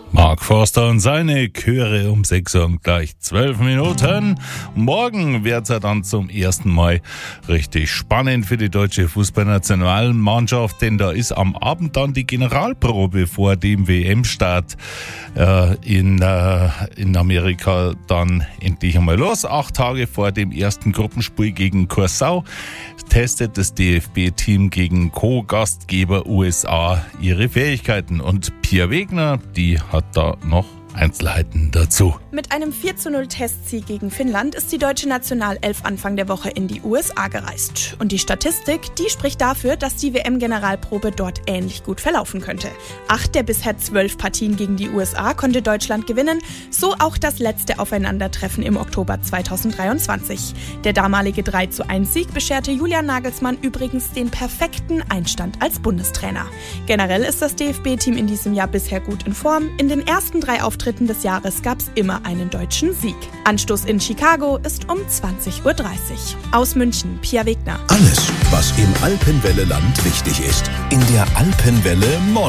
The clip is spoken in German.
Mark Forster und seine Chöre um 6 Uhr und gleich 12 Minuten. Morgen wird's ja dann zum ersten Mal richtig spannend für die deutsche Fußballnationalmannschaft, denn da ist am Abend dann die Generalprobe vor dem WM-Start in Amerika dann endlich einmal los. 8 Tage vor dem ersten Gruppenspiel gegen Curaçao testet das DFB-Team gegen Co-Gastgeber USA ihre Fähigkeiten. Und Pia Wegner, die hat da noch Einzelheiten dazu. Mit einem 4:0 Testsieg gegen Finnland ist die deutsche Nationalelf Anfang der Woche in die USA gereist. Und die Statistik, die spricht dafür, dass die WM-Generalprobe dort ähnlich gut verlaufen könnte. 8 der bisher 12 Partien gegen die USA konnte Deutschland gewinnen, so auch das letzte Aufeinandertreffen im Oktober 2023. Der damalige 3:1-Sieg bescherte Julian Nagelsmann übrigens den perfekten Einstand als Bundestrainer. Generell ist das DFB-Team in diesem Jahr bisher gut in Form. In den ersten 3 Auftritten des Jahres gab es immer einen deutschen Sieg. Anstoß in Chicago ist um 20:30 Uhr. Aus München, Pia Wegner. Alles, was im Alpenwelle-Land wichtig ist. In der Alpenwelle Morning.